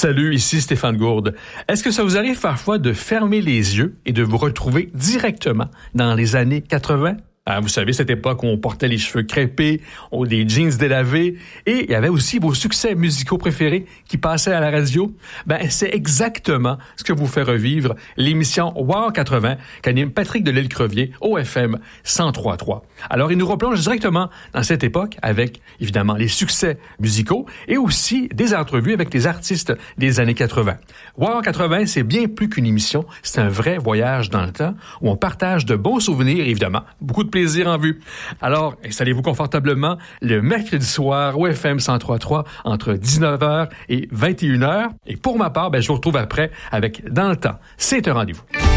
Salut, ici Stéphane Gourde. Est-ce que ça vous arrive parfois de fermer les yeux et de vous retrouver directement dans les années 80? Ah, vous savez, cette époque où on portait les cheveux crêpés, des jeans délavés, et il y avait aussi vos succès musicaux préférés qui passaient à la radio. C'est exactement ce que vous fait revivre l'émission Wow 80 qu'anime Patrick Delisle-Crevier au FM 103.3. Alors, il nous replonge directement dans cette époque avec, évidemment, les succès musicaux et aussi des entrevues avec les artistes des années 80. Wow 80, c'est bien plus qu'une émission, c'est un vrai voyage dans le temps où on partage de bons souvenirs, évidemment, beaucoup de plaisir en vue. Alors, installez-vous confortablement le mercredi soir au FM 103.3 entre 19h et 21h. Et pour ma part, je vous retrouve après avec Dans le temps. C'est un rendez-vous.